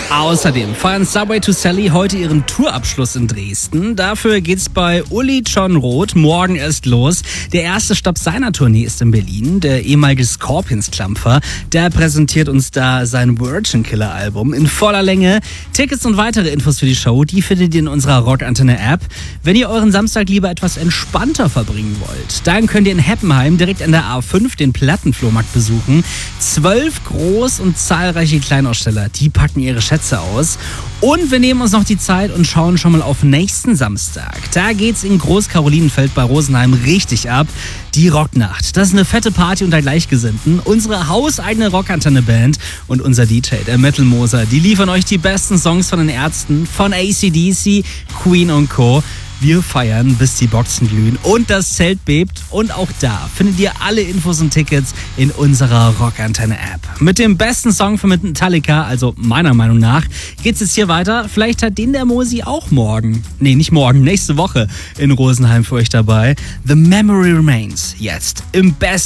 Außerdem feiern Subway to Sally heute ihren Tourabschluss in Dresden. Dafür geht's bei Uli John Roth morgen erst los. Der erste Stopp seiner Tournee ist in Berlin. Der ehemalige Scorpions-Klampfer, der präsentiert uns da sein Virgin Killer Album in voller Länge. Tickets und weitere Infos für die Show, die findet ihr in unserer Rockantenne-App. Wenn ihr euren Samstag lieber etwas entspannter verbringen wollt, dann könnt ihr in Heppenheim direkt an der A5 den Plattenflohmarkt besuchen. 12 groß und zahlreiche Kleinaussteller, die packen ihre Schätze aus. Und wir nehmen uns noch die Zeit und schauen schon mal auf nächsten Samstag. Da geht's in Groß-Karolinenfeld bei Rosenheim richtig ab. Die Rocknacht. Das ist eine fette Party unter Gleichgesinnten. Unsere hauseigene Rockantenne-Band und unser DJ, der Metal Moser, die liefern euch die besten Songs von den Ärzten, von AC/DC, Queen und Co. Wir feiern, bis die Boxen glühen und das Zelt bebt. Und auch da findet ihr alle Infos und Tickets in unserer Rockantenne-App. Mit dem besten Song von Metallica, also meiner Meinung nach, geht's jetzt hier weiter. Vielleicht hat den der Mosi auch morgen. Nee, nicht morgen, nächste Woche in Rosenheim für euch dabei. The Memory Remains. Jetzt im besten